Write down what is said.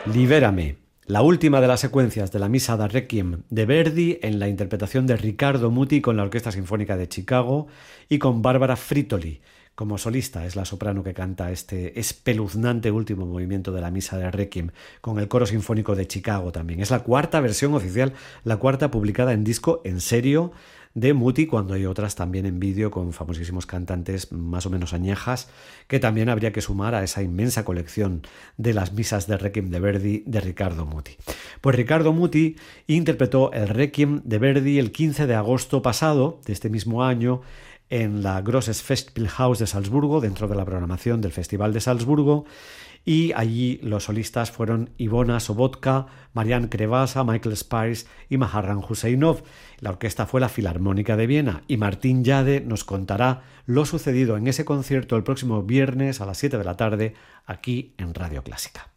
Libérame, la última de las secuencias de la Misa da Requiem de Verdi en la interpretación de Riccardo Muti con la Orquesta Sinfónica de Chicago y con Barbara Frittoli como solista. Es la soprano que canta este espeluznante último movimiento de la Misa de Requiem con el Coro Sinfónico de Chicago también. Es la cuarta versión oficial, la cuarta publicada en disco en serio de Muti, cuando hay otras también en vídeo con famosísimos cantantes más o menos añejas, que también habría que sumar a esa inmensa colección de las misas de Requiem de Verdi de Riccardo Muti. Pues Riccardo Muti interpretó el Requiem de Verdi el 15 de agosto pasado de este mismo año en la Grosses Festspielhaus de Salzburgo, dentro de la programación del Festival de Salzburgo, y allí los solistas fueron Ivona Sobotka, Marian Krevasa, Michael Spice y Maharram Huseinov. La orquesta fue la Filarmónica de Viena y Martín Yade nos contará lo sucedido en ese concierto el próximo viernes a las 7 de la tarde aquí en Radio Clásica.